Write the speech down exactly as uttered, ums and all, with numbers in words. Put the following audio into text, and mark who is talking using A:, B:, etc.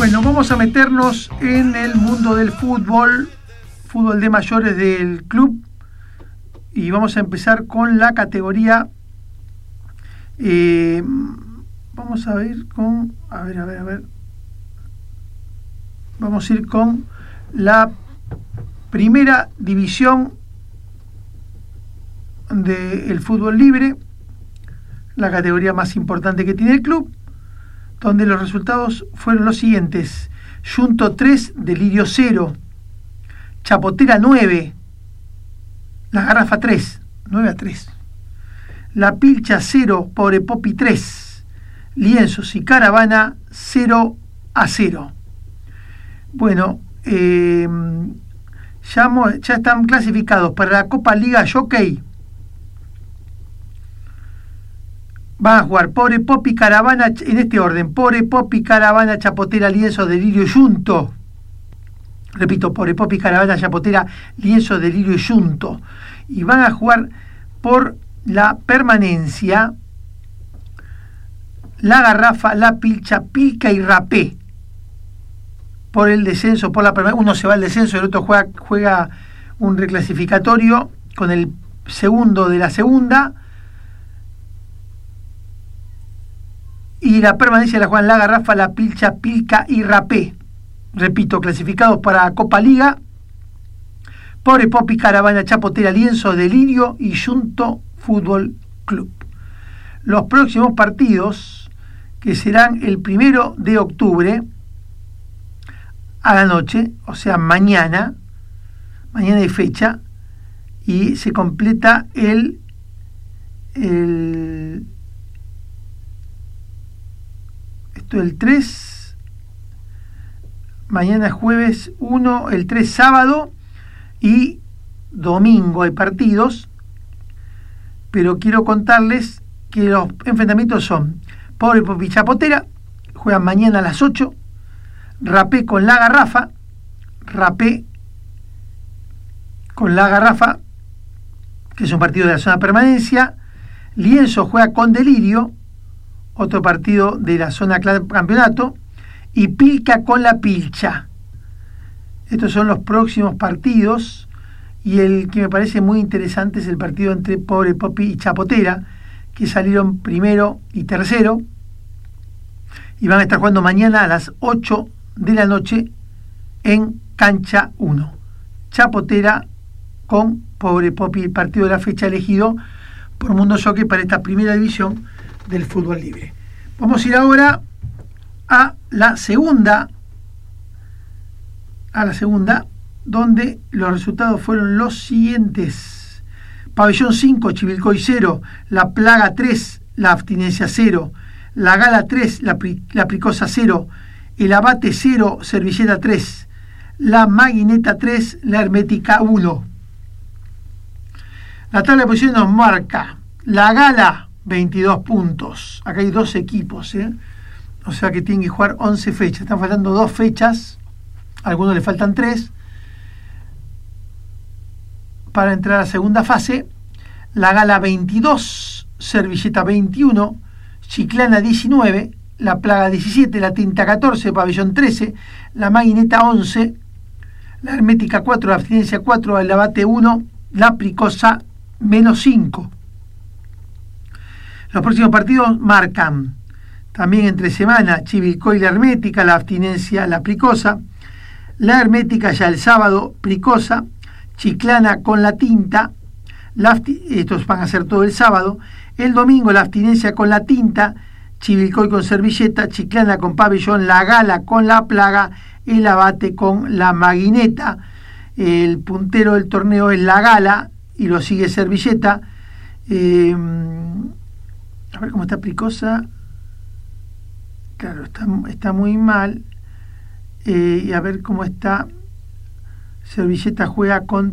A: Bueno, vamos a meternos en el mundo del fútbol, fútbol de mayores del club, y vamos a empezar con la categoría, eh, vamos a ver con, a ver, a ver, a ver, vamos a ir con la primera división del fútbol libre, la categoría más importante que tiene el club, donde los resultados fueron los siguientes: Junto tres, Delirio cero, Chapotera nueve, La Garrafa tres, nueve a tres, La Pilcha cero, Pobre Popi tres, Lienzos y Caravana cero a cero. Bueno, eh, ya, ya están clasificados para la Copa Liga Jockey. Van a jugar Pobre Popi, Caravana, en este orden: Pobre Popi, Caravana, Chapotera, Lienzo, Delirio y Junto. Repito, Pobre Popi, Caravana, Chapotera, Lienzo, Delirio y Junto. Y van a jugar por la permanencia La Garrafa, La Pilcha, Pilca y Rapé. Por el descenso, por la permanencia. Uno se va al descenso, el otro juega, juega un reclasificatorio con el segundo de la segunda. Y la permanencia la juegan La Garrafa, La Pilcha, Pilca y Rapé. Repito, clasificados para Copa Liga: Pobre Popi, Caravana, Chapotera, Lienzo, Delirio y Junto Fútbol Club. Los próximos partidos, que serán el primero de octubre a la noche, o sea, mañana, mañana hay fecha, y se completa el, el el tres, mañana jueves uno, el tres sábado y domingo hay partidos, pero quiero contarles que los enfrentamientos son: Pobre Popi, Chapotera, juegan mañana a las ocho, Rapé con La Garrafa, Rapé con La Garrafa, que es un partido de la zona permanencia. Lienzo juega con Delirio, otro partido de la zona campeonato, y Pilca con La Pilcha. Estos son los próximos partidos, y el que me parece muy interesante es el partido entre Pobre Popi y Chapotera, que salieron primero y tercero, y van a estar jugando mañana a las ocho de la noche en Cancha uno. Chapotera con Pobre Popi, el partido de la fecha elegido por Mundo Jockey para esta primera división del fútbol libre. Vamos a ir ahora a la segunda, a la segunda, donde los resultados fueron los siguientes: Pabellón cinco, Chivilcoy cero, La Plaga tres, La Abstinencia cero, La Gala tres, La, Pri, La Pricosa cero, El Abate cero, Servilleta tres, La Maguineta tres, La Hermética uno. La tabla de posiciones nos marca La Gala veintidós puntos. Acá hay dos equipos, ¿eh? O sea que tienen que jugar once fechas. Están faltando dos fechas, a algunos le faltan tres para entrar a la segunda fase. La Gala veintidós, Servilleta veintiuno, Chiclana diecinueve, La Plaga diecisiete, La Tinta catorce, Pabellón trece, La Maguineta once, La Hermética cuatro, La Abstinencia cuatro, El Abate uno, La Pricosa menos cinco. Los próximos partidos marcan también entre semana: Chivilcoy, La Hermética, La Abstinencia, La Pricosa, La Hermética ya el sábado, Pricosa, Chiclana con La Tinta, la, estos van a ser todo el sábado. El domingo La Abstinencia con La Tinta, Chivilcoy con Servilleta, Chiclana con Pabellón, La Gala con La Plaga, El Abate con La Maguineta. El puntero del torneo es La Gala y lo sigue Servilleta. Eh, a ver cómo está Pricosa. Claro, está, está muy mal. Eh, y a ver cómo está. Servilleta juega con